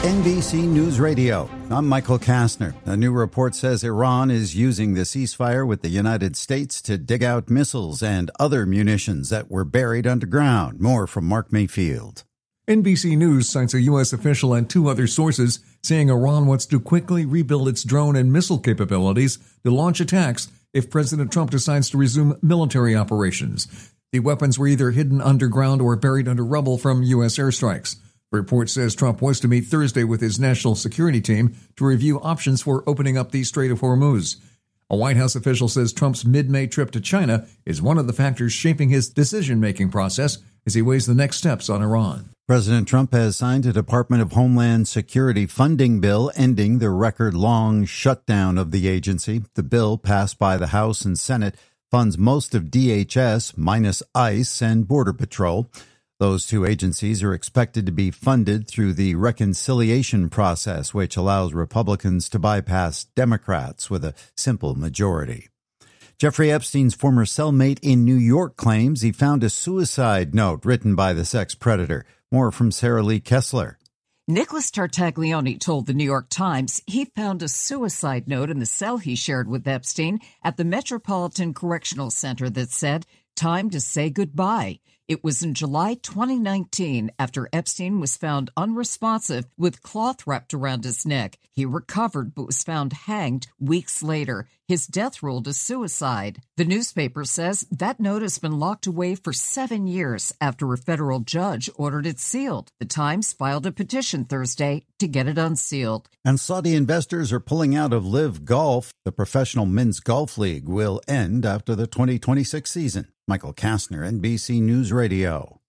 NBC News Radio. I'm Michael Kastner. A new report says Iran is using the ceasefire with the United States to dig out missiles and other munitions that were buried underground. More from Mark Mayfield. NBC News cites a U.S. official and two other sources saying Iran wants to quickly rebuild its drone and missile capabilities to launch attacks if President Trump decides to resume military operations. The weapons were either hidden underground or buried under rubble from U.S. airstrikes. The report says Trump was to meet Thursday with his national security team to review options for opening up the Strait of Hormuz. A White House official says Trump's mid-May trip to China is one of the factors shaping his decision-making process as he weighs the next steps on Iran. President Trump has signed a Department of Homeland Security funding bill ending the record-long shutdown of the agency. The bill, passed by the House and Senate, funds most of DHS minus ICE and Border Patrol. Those two agencies are expected to be funded through the reconciliation process, which allows Republicans to bypass Democrats with a simple majority. Jeffrey Epstein's former cellmate in New York claims he found a suicide note written by the sex predator. More from Sarah Lee Kessler. Nicholas Tartaglione told the New York Times he found a suicide note in the cell he shared with Epstein at the Metropolitan Correctional Center that said, "Time to say goodbye." It was in July 2019 after Epstein was found unresponsive with cloth wrapped around his neck. He recovered but was found hanged weeks later. His death ruled as suicide. The newspaper says that note has been locked away for 7 years after a federal judge ordered it sealed. The Times filed a petition Thursday to get it unsealed. And Saudi investors are pulling out of Live Golf. The Professional Men's Golf League will end after the 2026 season. Michael Kastner, NBC News Radio.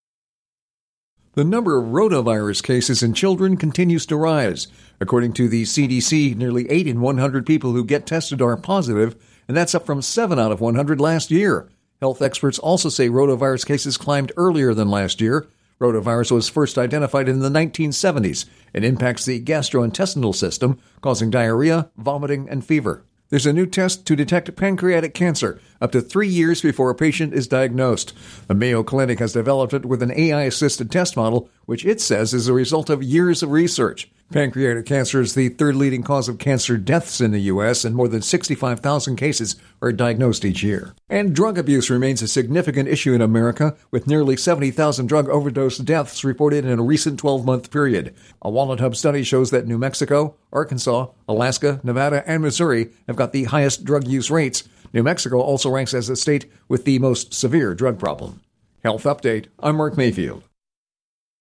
The number of rotavirus cases in children continues to rise. According to the CDC, nearly 8 in 100 people who get tested are positive, and that's up from 7 out of 100 last year. Health experts also say rotavirus cases climbed earlier than last year. Rotavirus was first identified in the 1970s and impacts the gastrointestinal system, causing diarrhea, vomiting, and fever. There's a new test to detect pancreatic cancer up to 3 years before a patient is diagnosed. The Mayo Clinic has developed it with an AI-assisted test model, which it says is a result of years of research. Pancreatic cancer is the third leading cause of cancer deaths in the U.S., and more than 65,000 cases are diagnosed each year. And drug abuse remains a significant issue in America, with nearly 70,000 drug overdose deaths reported in a recent 12-month period. A Wallet Hub study shows that New Mexico, Arkansas, Alaska, Nevada, and Missouri have got the highest drug use rates. New Mexico also ranks as a state with the most severe drug problem. Health Update, I'm Mark Mayfield.